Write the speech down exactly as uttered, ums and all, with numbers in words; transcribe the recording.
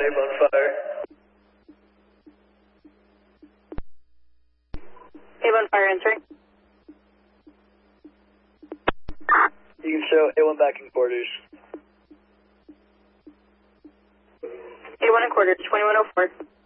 on fire. A one fire entering. You can show A one back in quarters. A one in quarters, twenty-one oh four.